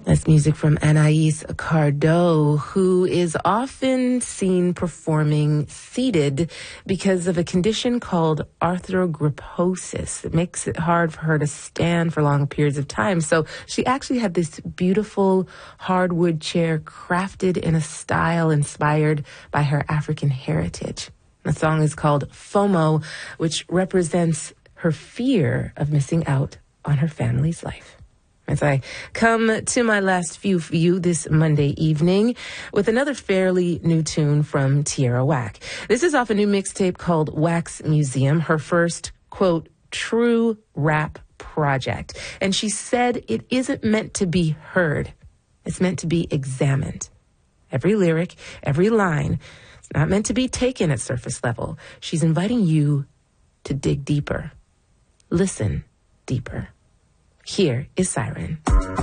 That's music from Anaïs Cardot, who is often seen performing seated because of a condition called arthrogryposis. It makes it hard for her to stand for long periods of time. So she actually had this beautiful hardwood chair crafted in a style inspired by her African heritage. The song is called FOMO, which represents her fear of missing out on her family's life. As I come to my last few for you this Monday evening with another fairly new tune from Tierra Whack. This is off a new mixtape called Wax Museum, her first, quote, true rap project. And she said it isn't meant to be heard. It's meant to be examined. Every lyric, every line, it's not meant to be taken at surface level. She's inviting you to dig deeper. Listen deeper. Here is Siren.